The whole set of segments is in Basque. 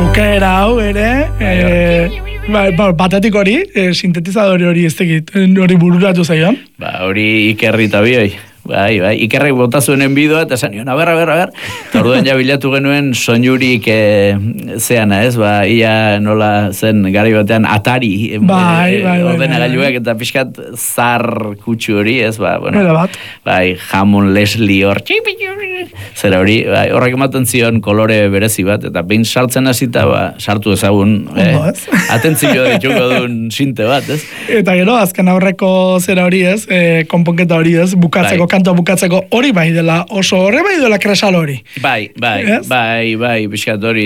Bukera hau ere, batetik hori, sintetizadore hori ez tekit, hori bururatu zaion. Hori Ikerri eta bioi. Bai, Ikerrek bota zuenen bidoa, eta esan nion, a ber. Eta orduan ja bilatu genuen soinurik zeana, ez? Ia nola zen gari batean Atari ordenagailuak eta pixkat zar kutsu hori, ez? Bai, Hammond Leslie hor, zera hori, horrek ematen zion kolore berezi bat, eta behin sartzen hasita, sartu ezagun, atentzio dituko duen sinte bat, ez? Eta gero, azken aurreko zera hori, ez? Konponketa hori, ez? Bukatzeko kantua bukatzeko hori bai dela, oso horre bai dela kresal hori. Bai, pixkat hori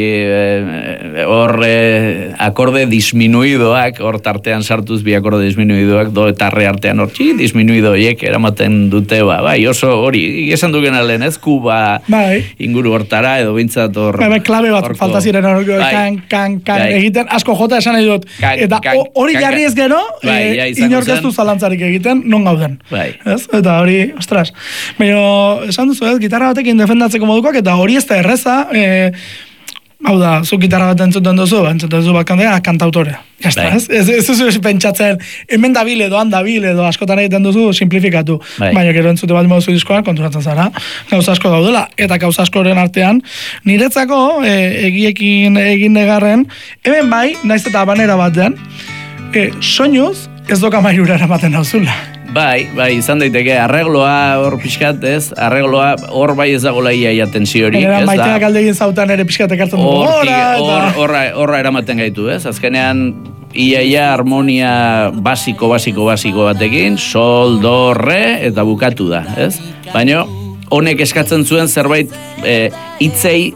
akorde disminuidoak, hor tartean sartuz bi akorde disminuidoak, do eta arre artean hor disminuidoiek eramaten dute, bai, oso hori, esan duken alen ez, kuba inguru hortara, edo bintzat hor... Bai, klabe bat falta ziren hor, kan, egiten, asko jota esan nahi dut, eta hori jarri ez gero, inorkeztu zalantzarik egiten, non gauden. Eta hori, ostras, baina esan duzu ez, gitarra batekin defendatzeko modukoak, eta hori ez da erreza, hau da, zu gitarra bat entzuten duzu bat kantautorea. Ez pentsatzen, hemen dabil edo handabil edo askotan egiten duzu simplifikatu. Baina gero entzute bat moduzu diskoan, konturatzen zara, gauza asko daudela. Eta gauza askoren artean, niretzako egiekin egin negarren, hemen bai, naiz eta banera batean, soinuz ez doka mailura eramaten dauzula. Bai, izan daiteke, arregloa hor pixkat, ez? Arregloa hor bai ez dagoela ia tensio hori. Era maiteak aldegin zautan ere pixkat ekartzen dugu. Horra eramaten gaitu, ez? Azkenean, ia harmonia basiko batekin, sol, do, re, eta bukatu da, ez? Baina, honek eskatzen zuen zerbait hitzei,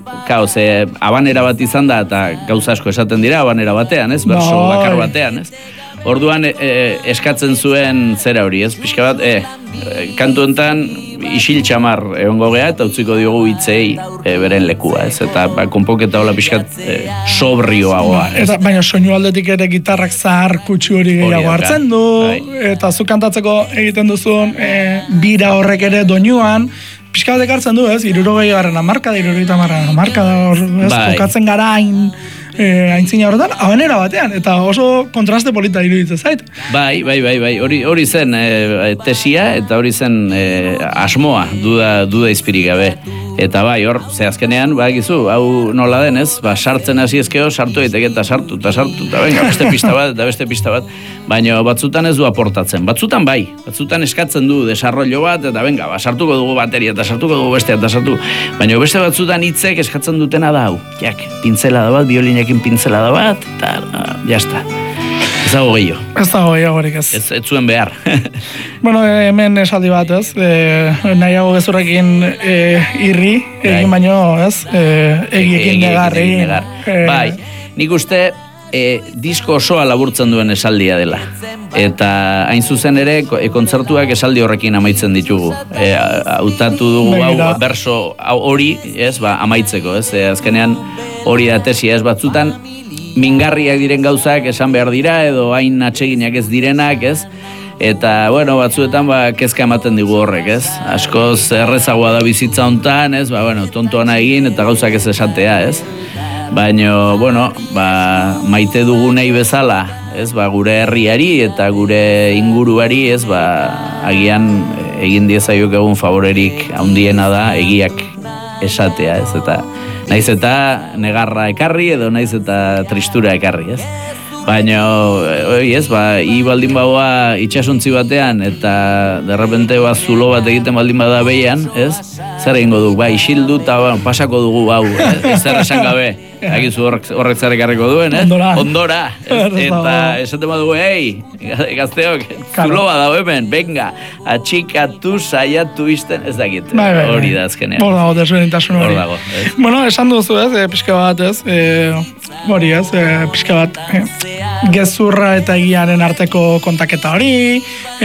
abanera bat izan da, eta gauza asko esaten dira abanera batean, ez? Berso bakar batean, ez? Orduan eskatzen zuen zera hori, ez? Pixka bat, kantu enten isil txamar egongo geha, eta utziko diogu hitzei beren lekua, ez? Eta konponketa hola pixkat sobrioagoa, ez? Baina soinu aldetik ere gitarrak zahar kutsu hori gehiago hartzen du, eta zu kantatzeko egiten duzun bira horrek ere doinuan, pixka bat ekartzen du, ez? 60garren hamarkada, 70garren hamarkada, kokatzen gara aintzina horretan, abanera batean, eta oso kontraste polita iruditzen zait. Bai, hori zen tesia, eta hori zen asmoa, duda izpirik gabe. Eta bai, hor, azkenean, gizu, hau nola denez, sartzen hasi ezkeo, sartu egiteke eta sartu, eta venga, beste pista bat, baina batzutan ez du aportatzen, batzutan bai, batzutan eskatzen du desarrollo bat, eta venga, sartuko dugu bateria, eta sartuko dugu bestea, eta sartu, baina beste batzutan hitzek eskatzen dutena da hau, pintzelada bat, biolinekin pintzelada bat, eta jazta. Ez dago gehiago. Ez dago gehiagorik ez. Ez zuen behar. Bueno, hemen esaldi bat ez, nahiago gezurrekin irri, egin baino ez, egiekin negar. Bai, nik uste disko osoa laburtzen duen esaldia dela. Eta hain zuzen ere, kontzertuak esaldi horrekin amaitzen ditugu. Hautatu dugu hau berso hori, ez, amaitzeko, ez, azkenean hori da tesia, ez, batzutan, mingarriak diren gauzak esan behar dira, edo hain atseginak ez direnak, ez? Eta, bueno, batzuetan, kezka ematen digu horrek, ez? Askoz errezagoa da bizitza hontan, ez? Tontoana egin eta gauzak ez esatea, ez? Baina, bueno, maite dugunei bezala, ez? Gure herriari eta gure inguruari, ez? Agian egin diezaiok egun favorerik handiena da egiak esatea, ez? Eta naiz eta negarra ekarri edo naiz eta tristura ekarri, ez? Baina, ez, baldin baua itxasuntzi batean eta derrepente zulo bat egiten baldin bada behian, ez? Zer egingo dugu, isildu eta pasako dugu hau, zer esan gabe. Agizu horrek zer ekarriko duen, ez? Ondora. Eta esaten badugu, gazteok, zulo bat dago hemen, venga, atxikatu, saiatu izten, ez dakit, hori da azkenean. Hor dago, desberdintasun hori. Bueno, esan duzu ez, pixka bat ez, hori ez, pixka bat, gezurra eta egiaren arteko kontaketa hori,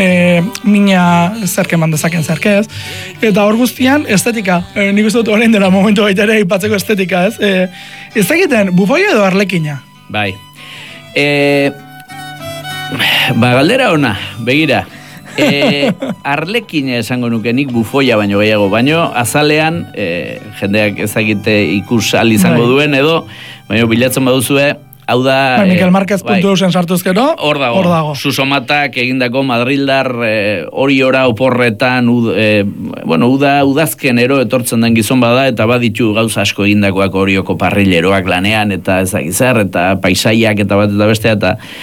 mina zerke mandezaken zerkez, eta hor guztian, estetika, nik uste dut orain dela momentu baita ere ipatzeko estetika, ez? Ez egiten, bufoia edo arlekina? Bai. Galdera ona, begira. Arlekin esango nuke nik bufoia baino gehiago, baino azalean jendeak ezagite ikus al izango duen edo, baino bilatzen baduzue, hau da... Mikel Marquez puntu eusen sartuzkero, hor dago. Susomatak egindako Madrildar hori ora oporretan, udazkenero etortzen den gizon bada, eta baditu gauza asko egindakoak horioko parrileroak lanean, eta ezagizar, eta paisaiak, eta bat eta bestea,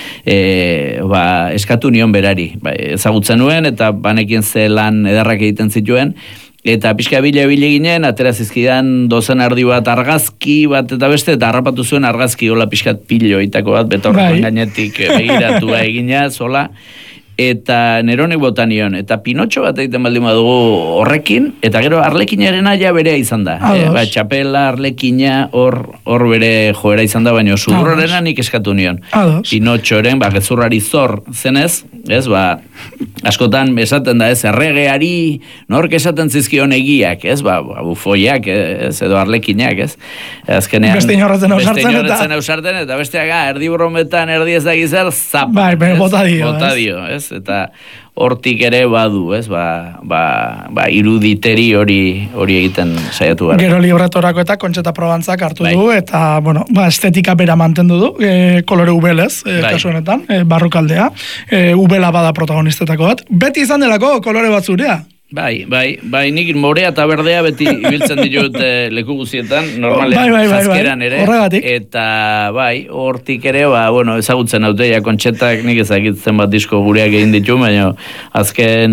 eta eskatu nion berari. Ezagutzen nuen, eta banekin ze lan ederrak egiten zituen, eta pixka bile ginen, atera zizkidan dozen ardi bat argazki bat eta beste, eta harrapatu zuen argazki hola pixkat pilo itako bat, betorren gainetik begiratu egina, zola, eta neronek botanion, eta Pinotxo bat egiten baldin badugu horrekin, eta gero Arlekinarena ja berea izan da. Txapela, Arlekina, hor bere joera izan da, baina Zurrorena nik eskatu nion. Pinotxoren, gezurrari zor zenez, askotan esaten da, erregeari, nork esaten zizkion egiak, bufoiak, edo Arlekinak, azkenean... Beste inorretzen ausarten, eta besteak, erdi burrometan, erdi ez da gizar, zap. Bota dio, ez? Eta hortik ere badu, ez? Iruditeri hori egiten saiatu gara. Gero libretorako eta Kontxeta Probantzak hartu du, eta, estetika bera mantendu du, kolore ubelez, kasu honetan, barrukaldea, ubela bada protagonistetako bat. Beti izan delako kolore bat zurea? Bai, nik morea eta berdea beti ibiltzen ditut leku guztietan, normalean, zazkeran ere. Horregatik. Eta, hortik ere, ezagutzen hauteia, Kontxetak nik ezagitzen bat disko gureak egin ditu, baina azken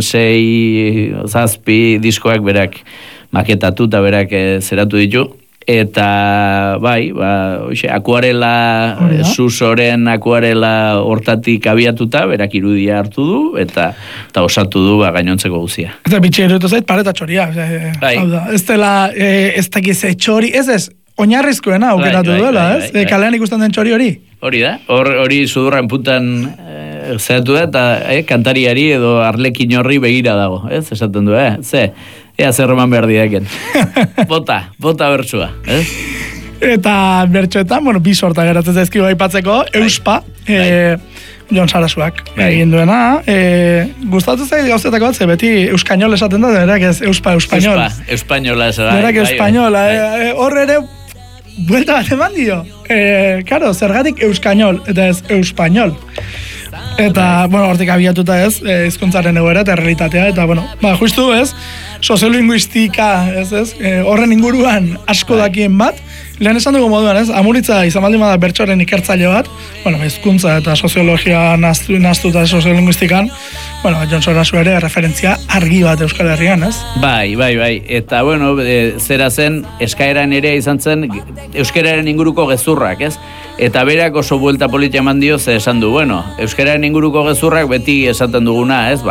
6-7 diskoak berak maketatu eta berak zeratu ditu. Eta, akuarela, Susoren akuarela hortatik abiatuta, berak irudia hartu du, eta osatu du gainontzeko guzia. Eta bitxe erutu zait, pareta txoria. Ez dela, ez dakiz txori, ez, oinarrizkoena aukeratu duela, ez? Kalean ikusten den txori hori? Hori da, hori sudurran puntan zeratu da, eta kantariari edo Arlekin horri begira dago, ez? Esaten du, ea zer eman behar didaken. Bota bertsua, ez? Eta bertsoetan, bi sorta geratzen zaizkigu aipatzeko, Euspa, Jon Sarasuak egin duena. Gustatu zait gauzetako bat, beti euskainol esaten da, berak ez Euspa-Euspainol. Euspainola ez da. Berak Euspainola, hor ere, buelta bat eman dio. Karo, zergatik euskainol, eta ez Euspainol. Eta, hortik abiatuta ez, hizkuntzaren egoera eta realitatea, eta, justu ez, soziolinguistika, horren inguruan asko dakien bat, lehen esan dugu moduan ez, Amuritza izan baldin bada bertsoaren ikertzaile bat, hizkuntza eta soziologia naztuta soziolinguistikan, Jon Sarasu ere referentzia argi bat Euskal Herrian, ez? Bai, eta, zera zen, eskaeran ere izan zen, euskararen inguruko gezurrak, ez? Eta berak oso buelta politia eman dio, ze esan du, euskararen inguruko gezurrak beti esaten duguna, ez?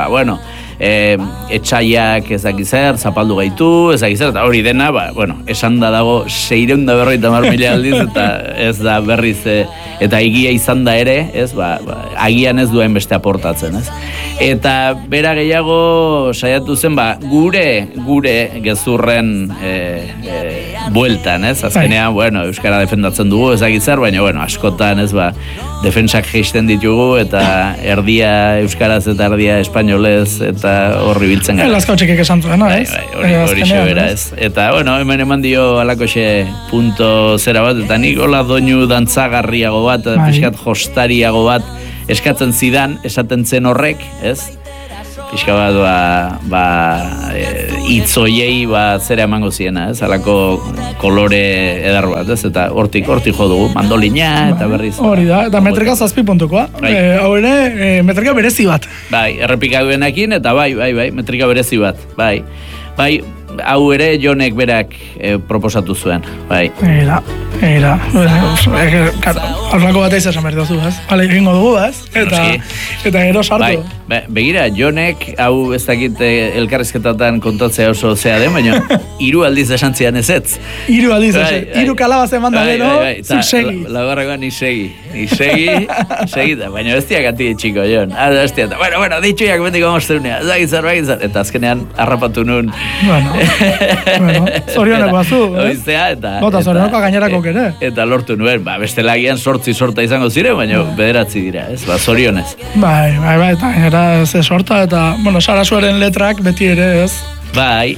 Etxaiak ezakizer, zapaldu gaitu, ezakizer, eta hori dena, esan da dago 650.000 aldiz, eta ez da berriz, eta egia izan da ere, ez, agian ez duen beste aportatzen, ez. Eta bera gehiago saiatu zen, gure gezurren bueltan, ez, azkenean, euskara defendatzen dugu, ezakizer, baina, askotan, ez, defensak geisten ditugu, eta erdia euskaraz eta erdia espainolez, eta horri biltzen gara. Laskautxekek esan zuena, ez? Hori xebera, ez. Eta, hemen eman dio alakoxe punto zera bat, eta nik hola doinu dantzagarriago bat, pixkat jostariago bat, eskatzen zidan, esaten zen horrek, ez? Pixka bat, itzoiei zera emango ziena, ez? Alako kolore edar bat, ez? Eta hortik jo dugu, mandolina, eta berriz. Hori da, eta metrika 7 puntukoa. Hau ere, metrika berezi bat. Errepika duenakin, eta metrika berezi bat. Hau ere Jonek berak proposatu zuen. Era. Horrako bat eizan behar duzu, ez? Egingo dugu, ez? Eta gero sartu. Begira, Jonek, hau ez dakit elkarrizketatan kontatzea oso zea den, baina 3 aldiz esan zian ezetz. 3 aldiz ezetz. 3 kalabaz eman da gero, zu segi. Lagarrakoan ni segi, baina bestia gati txiko, Jon. Bueno, ditxuiak bendiko mozterunea, zagizar. Eta azkenean harrapatu nun. Zorioneko bazu, Oiztea, eta... Zorioneko gainerako nuk ere. Eta lortu nuen, bestelagian 8 sorta izango ziren, baina 9 dira, ez? Zorionez. Bai, eta era ze sorta, eta, bueno, Sarasuaren letrak beti ere, ez? Bai,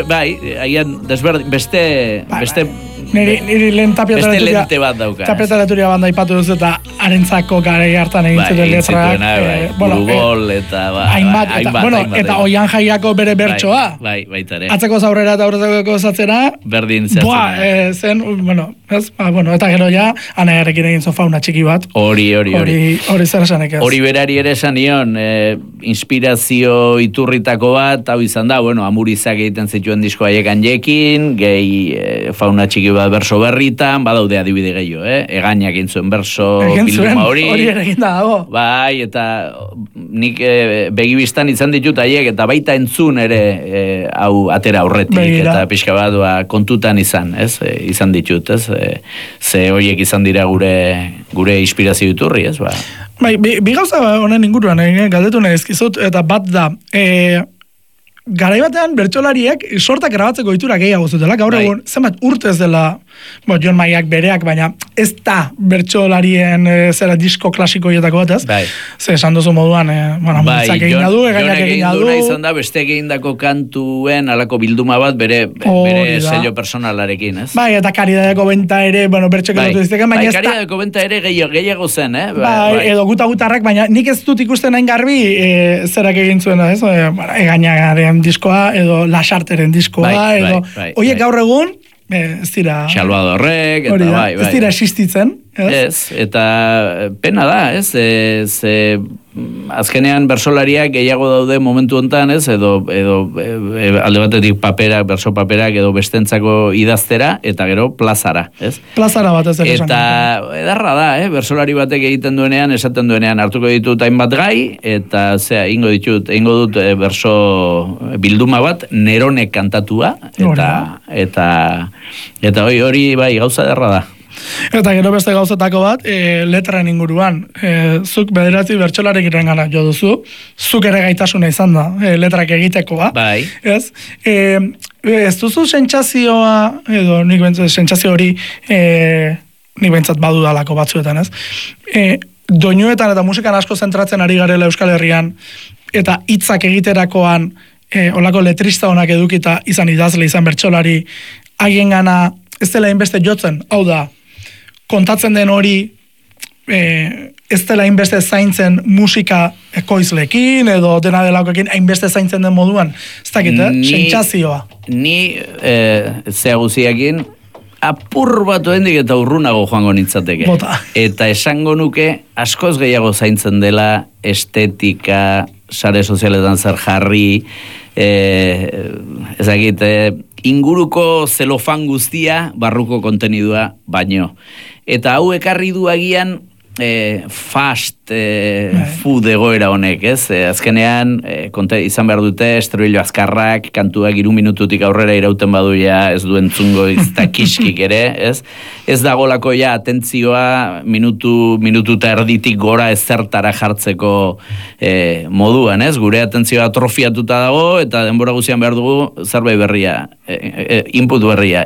beste... Niri lehen lente bat dauka. Tapietaleturia banda ipatu duzu eta arentzako garei hartan egin zuten letrak. Burugol eta hainbat. Eta oian jaiako bere bertsoa. Bai, baita ere. Atzeko zaurera eta aurrezako zatzera. Berdin zertzen. Zen, eta gero ja, anaiarekin egin zo fauna txiki bat. Hori zer esanek ez. Hori berari ere esan nion, inspirazio iturritako bat, hau izan da, Amurizak egiten zituen disko haiekan jekin, gehi fauna txiki bat berso berritan, badaude adibide gehiago, Egainak egin zuen berso bilduma hori. Hori ere egin dago. Bai, eta nik begibistan izan ditut haiek, eta baita entzun ere hau atera aurretik, eta pixka bat kontutan izan, ez? Izan ditut, ez? Ze horiek izan dira gure inspirazio iturri, ez? Bai, bi gauza honen inguruan, galdetu nahi ezkizut, eta bat da, garai batean bertsolariek sortak grabatzeko ohitura gehiago zutela, gaur egun zenbat urtez dela, Jon Maiak bereak, baina ez da bertsolarien zera disko klasiko hietako bat, ez? Bai. Ze esan duzu moduan, Amurizak egin du, Egainak egin du. Jon izan da beste egindako kantuen alako bilduma bat bere sello personalarekin, ez? Bai, eta Karidadeko benta ere, bertxo egotu dizteken, baina ez da... Karidadeko benta ere gehiago zen, Bai, edo gutarrak, baina nik ez dut ikusten hain garbi zerak egin zuen, ez? Egainaren diskoa, edo Lasarteren diskoa, edo... Oiek gaur egun, ez dira... Salvadorrek, eta bai. Ez dira existitzen. Ez, eta pena da, ez? Azkenean bersolariak gehiago daude momentu hontan, ez? Edo alde batetik paperak, berso paperak, edo bestentzako idaztera, eta gero plazara, ez? Plazara bat ez ere esan. Eta edarra da, bersolari batek egiten duenean, esaten duenean, hartuko ditut hainbat gai, eta ingo dut berso bilduma bat, Neronek kantatua, eta hori bai, gauza edarra da. Eta gero beste gauzetako bat, letran inguruan, zuk bederatzi bertsolarek irengana jo duzu, zuk ere gaitasuna izan da, letrak egitekoa. Bai. Ez? Ez duzu sentsazioa, edo nik bentsat sentsazio hori, nik bentsat badu dalako batzuetan, ez? Doinuetan eta musikan asko zentratzen ari garela Euskal Herrian, eta hitzak egiterakoan, olako letrista honak edukita izan idazle, izan bertsolari, haien gana, ez dela inbeste jotzen, hau da, kontatzen den hori ez dela hainbeste zaintzen musika ekoizlekin edo dena delakoekin hainbeste zaintzen den moduan. Ez dakit, sentsazioa. Ni zea guziakin apur bat oendik eta urrunago joango nintzateke. Bota. Eta esango nuke askoz gehiago zaintzen dela estetika, sare sozialetan zer jarri, ezagit, inguruko zelofan guztia, barruko kontenidua baino. Eta hau ekarri du agian fast food egoera honek, ez? Azkenean, izan behar dute, estribilo azkarrak, kantuak 3 minututik aurrera irauten baduia, ez duen zungo izta kiskik ere, ez? Ez dagolako ja atentzioa minutu eta erditik gora ezertara jartzeko moduan, ez? Gure atentzioa atrofiatuta dago, eta denbora guzian behar dugu zerbait berria, input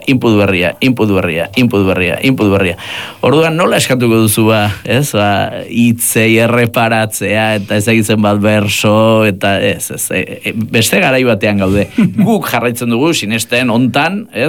berria. Orduan nola eskatuko duzu ez? Hitzei erreparatzea, eta ez egitzen bat berso, eta beste garai batean gaude. Guk jarraitzen dugu, sinesten, ontan, ez?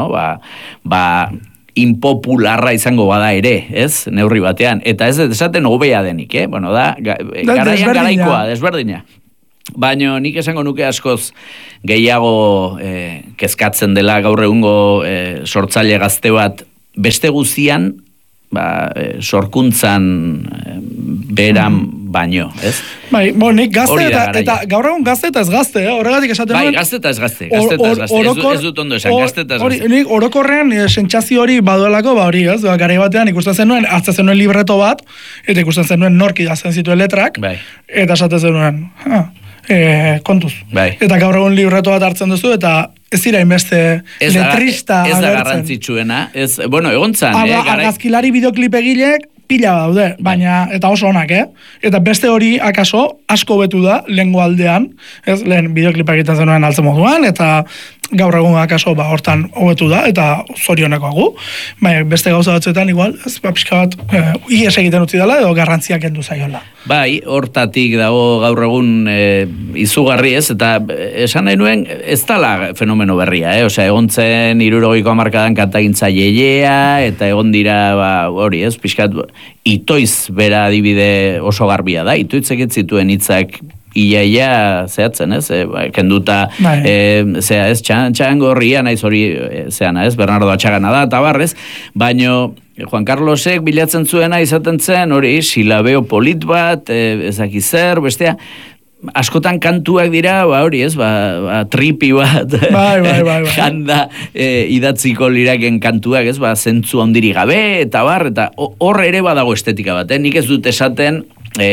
Impopularra izango bada ere, ez? Neurri batean. Eta ez esaten hobea denik, garaian garaikoa, desberdina. Baina nik esango nuke askoz gehiago kezkatzen dela gaur egungo sortzaile gazte bat beste guzian, sorkuntzan beran baino, ez? Bai, nik gazte eta gaur egun gazte eta ez gazte, horregatik esaten duen? Bai, gazte eta ez gazte, ez dut ondo esan, gazte eta ez gazte. Nik orokorrean sentsazio hori baduelako, hori, ez? Garai batean ikusten zenuen, hartzen zenuen libreto bat, eta ikusten zenuen nork idazten zituen letrak, eta esaten zenuen, kontuz. Eta gaur egun libreto bat hartzen duzu, eta ez dira inbeste letrista agertzen. Ez da garrantzitsuena. Egontzan, argazkilari bideoklip egilek pila daude, baina, eta oso onak, Eta beste hori, akaso, asko betu da, lehengo aldean, lehen bideoklipa egiten zenuen altzen moduan, eta gaur egun akaso hortan hobetu da, eta zorionekoagu, beste gauza batzuetan igual, ez, pixka bat, ies egiten utzi dela, edo garrantziak kendu zaiola. Bai, hortatik dago gaur egun izugarri ez, eta esan nahi nuen ez dala fenomeno berria, osea, egon zen 60ko hamarkadan kantagintza jeiea, eta egon dira, hori ez, pixkat, itoiz bera adibide oso garbia da, itoitzek ez zituen hitzak iaia zehatzen, ez? Kenduta, zea, ez, txangorria naiz hori, zeana, ez? Bernardo Atxagana da, eta barrez, baino Juan Carlosek bilatzen zuena izaten zen, hori, silabeo polit bat, ezakizer, bestea, askotan kantuak dira, hori ez, tripi bat, janda idatziko liraken kantuak, ez, zentzu handiri gabe, eta hor ere badago estetika bat, nik ez dut esaten,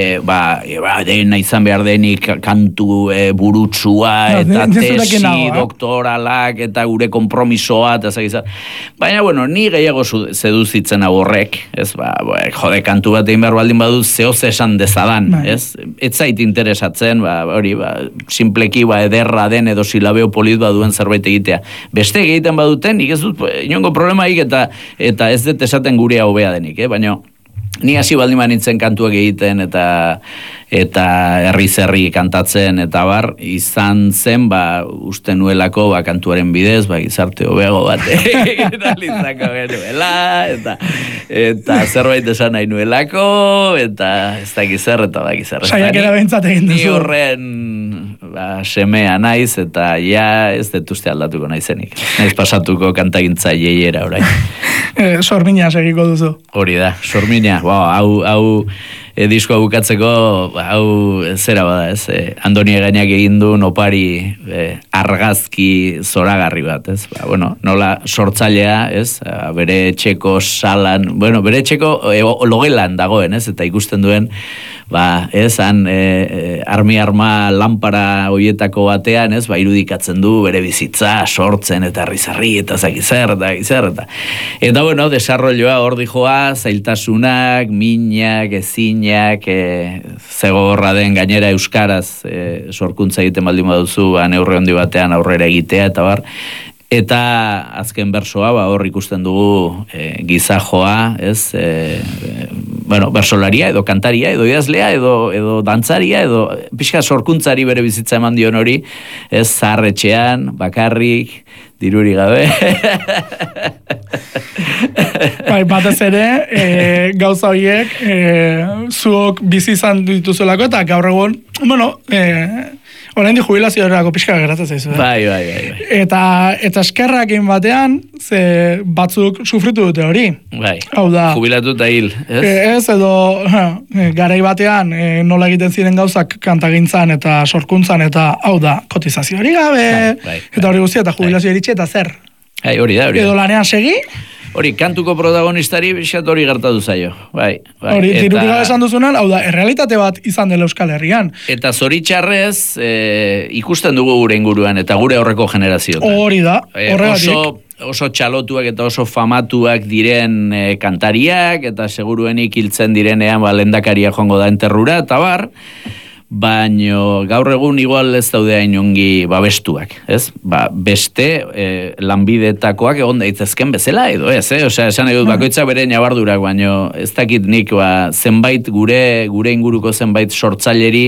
dena izan behar denik kantu burutsua eta tesi doktoralak eta gure kompromisoa eta zagizat. Baina, bueno, ni gehiago seduzitzen hau horrek, ez, jode, kantu bat egin behar baldin badu zehoz esan dezadan, ez? Ez zait interesatzen, hori, simpleki, ederra den edo silabeo polit baduen zerbait egitea. Beste egiten baduten, nik ez dut inongo problemaik eta ez dut esaten gure hobea denik, baina ni hasi baldin manitzen kantuak egiten eta herri-zerri kantatzen eta bar, izan zen, uste nuelako, kantuaren bidez, gizarte hobeago bat eta litzako genuela, eta zerbait esan nahi nuelako, eta ez da gizar, eta da gizar. Saiak erabentzat egin duzu. Ni horren semea naiz, eta ja ez detuzte aldatuko naizenik. Naiz pasatuko kantagintza jeiera orain. Sormina segiko duzu. Hori da, sormina. Hau diskoa bukatzeko, hau zera bada, ez? Andoni Egainak egin du opari argazki zoragarri bat, ez? Nola sortzailea, ez? Bere etxeko salan, bere etxeko logelan dagoen, ez? Eta ikusten duen, han arma lanpara hoietako batean, ez? Irudikatzen du bere bizitza sortzen eta rizarri eta zakizer, eta desarrolloa hor dijoa, zailtasunak, minak, ezinak, zegorra den gainera euskaraz sorkuntza egiten baldin baduzu, neurri handi batean aurrera egitea, eta bar, eta azken bersoa, hor ikusten dugu gizajoa, ez, bersolaria, edo kantaria, edo idazlea, edo dantzaria, edo pixka sorkuntzari bere bizitza eman dion hori, ez, zaharretxean, bakarrik, diruri gabe. Batez ere, gauza horiek, zuok bizi izan dituzuelako, eta gaur egun, orain di jubilazioerako pixka geratzen zaizu. Bai. Eta eskerrakin batean, ze batzuk sufritu dute hori. Bai, jubilatu eta hil. Ez, edo garai batean nola egiten ziren gauzak kantagintzan eta sorkuntzan, eta hau da, kotizazio hori gabe, eta hori guztia, eta jubilazio eritxe, eta zer? Hori da. Edo lanean segi? Hori, kantuko protagonistari bisat hori gertatu zaio. Hori, dirurik gabe esan duzunan, hau da, errealitate bat izan dela Euskal Herrian. Eta zoritxarrez, ikusten dugu gure inguruan, eta gure horreko generazioetan. Hori da, horregatik. Oso txalotuak eta oso famatuak diren kantariak, eta seguruenik hiltzen direnean lehendakaria joango da enterrura, eta bar, baino gaur egun igual ez daude hain ongi babestuak, ez? Beste lanbidetakoak egon daitezken bezala edo ez, osea, esan edut bakoitza bere nabardurak, baino ez dakit nik zenbait gure inguruko zenbait sortzaileri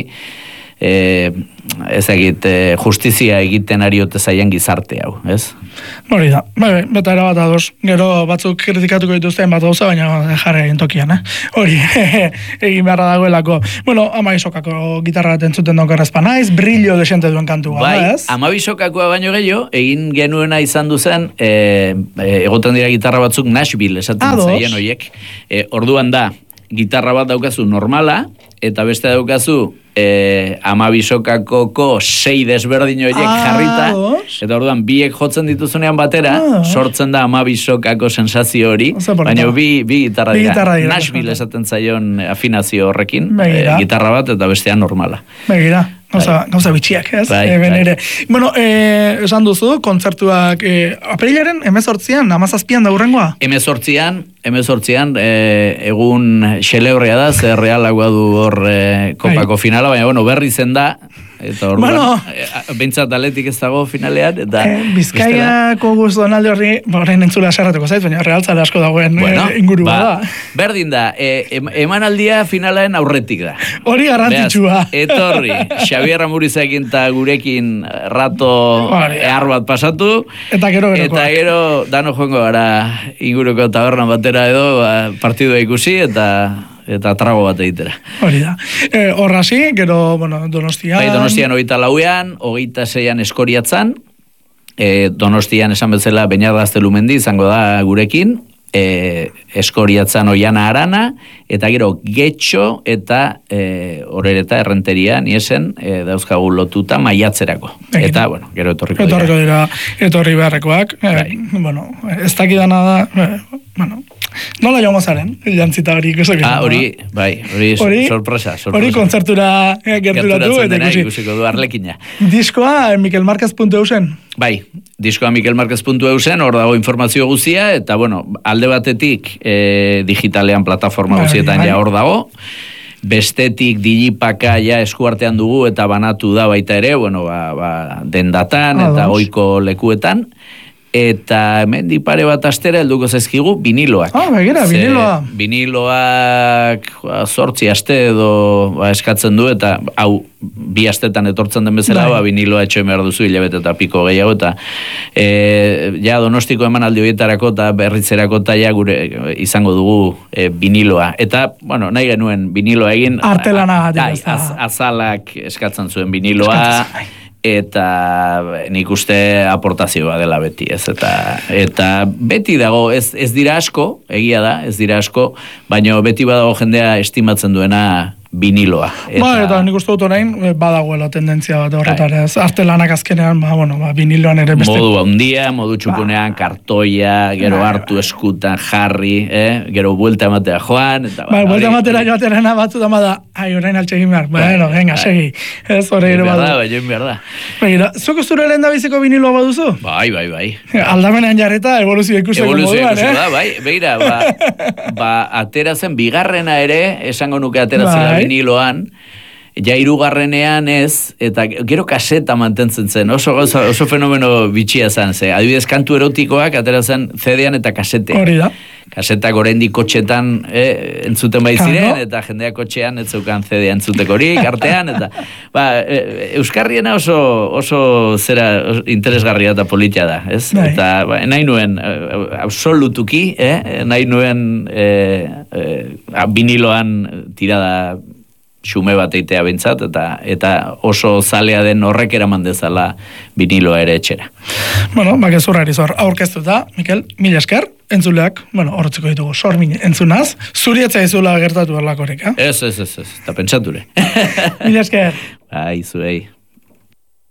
ezagit justizia egiten ariote zaien gizarte hau, ez? Hori da, beta erabat ados, gero batzuk kritikatuko dituzten bat gauza, baina jarri egin tokian, hori, egin beharra dagoelako. Amabisokako gitarra bat entzuten dauk errezpa naiz, brillo desente duen kantua, ez? Bai, Amabisokakoa baino gehiago, egin genuena izan duzen, egoten dira gitarra batzuk Nashville, esaten zaien horiek. Orduan da, gitarra bat daukazu normala, eta beste daukazu Amabisokakoko 6 desberdin horiek jarrita, eta orduan biek jotzen dituzunean batera, sortzen da Amabisokako sensazio hori, baina bi gitarra dira. Nashville esaten zaion afinazio horrekin, gitarra bat eta bestean normala. Begira. Gauza bitxiak, ez? Esan duzu, kontzertuak apirilaren 18an, 17an da hurrengoa? 18an, egun xeleurria da, zer realagoa du hor kopako finala, baina berri zen da, eta orduan, bentsat aletik ez dago finalean, eta... Bizkaiako Donalde horri, horrein entzula sarratuko zait, baina realtzale asko dagoen inguru da. Berdin da, emanaldia finalean aurretik da. Hori garrantzitsua. Etorri, Xabier Amurizakin eta gurekin rato ehar bat pasatu, eta gero dano joango gara inguruko tabernan batera edo partidua ikusi, eta trago bat egitera. Hori da. Horrasi, gero, Donostian... Donostian 24an, 26an Eskoriatzan, Donostian esan bezala Beñarda Aztelumendi izango da gurekin, Eskoriatzan Oiana Arana, eta gero Getxo eta Orereta Errenteria niesen dauzkagu lotuta maiatzerako. Eta, gero etorriko dira. Etorri beharrekoak. Ez dakidana da, nola joango zaren, jantzita hori ikusik. Hori sorpresa. Hori kontzertura gerturatu eta ikusiko du Arlekina. Diskoa mikelmarquez.eu zen? Bai, diskoa mikelmarquez.eu zen, hor dago informazio guzia, eta alde batetik digitalean plataforma guzietan ja hor dago, bestetik digipaka ja eskuartean dugu eta banatu da baita ere, dendatan eta ohiko lekuetan, eta hemendik pare bat astera helduko zaizkigu viniloak. Begira, viniloa. Viniloak 8 aste edo eskatzen du, eta hau 2 astetan etortzen den bezala, viniloa etxoen behar duzu hilabete eta piko gehiago, eta ja Donostiko emanaldi horietarako eta berritzerako eta ja gure izango dugu viniloa. Eta, nahi genuen viniloa egin... Artelana. Azalak eskatzen zuen viniloa, eta nik uste aportazioa dela beti, ez, eta beti dago, ez dira asko, egia da, ez dira asko, baina beti badago jendea estimatzen duena viniloa. Eta nik uste dut orain badagoela tendentzia bat horretara, artelanak azkenean, viniloan ere beste. Modu handia, modu txukunean, kartoia, gero hartu eskutan jarri, gero buelta ematea joan. Buelta ematera joaterena batzu da, orain altxegin behar, venga, segi. Ez hori ere badu. Behar da. Begira, zuko zure lehen da biziko viniloa baduzu? Bai. Aldamenean jarreta, evoluzio ikusteko moduan, da, bai, begira, atera zen, bigarrena ere, esango nuke atera zela viniloan, ja 3garrenean ez, eta gero kaseta mantentzen zen, oso fenomeno bitxia zen, adibidez kantu erotikoak atera zen CD-an eta kasete. Hori da. Kasetak oraindik kotxetan entzuten bai ziren, eta jendeak kotxean ez zeukan CD entzutekorik artean, eta Euskarriena oso zera interesgarria eta politia da, ez? Eta nahi nuen absolutuki, nahi nuen viniloan tirada xume bat eitea bintzat, eta oso zalea den horrek eraman dezala viniloa ere etxera. Gezurrari zor, aurkeztuta, Mikel, mila esker, entzuleak, horretzeko ditugu, sormin entzunaz, zurietza izula gertatu erlakorik, Ez, eta pentsature. Mila esker. Zuei.